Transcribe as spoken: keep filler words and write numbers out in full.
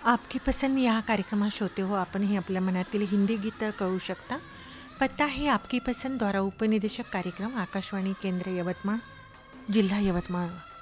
आपकी पसंद या कार्यक्रमात श्रोते हो आपणही आपल्या मनातील हिंदी गीतं कळू शकता. पत्ता आहे आपकी पसंद द्वारा उपनिदेशक कार्यक्रम आकाशवाणी केंद्र यवतमाळ जिल्हा यवतमाळ.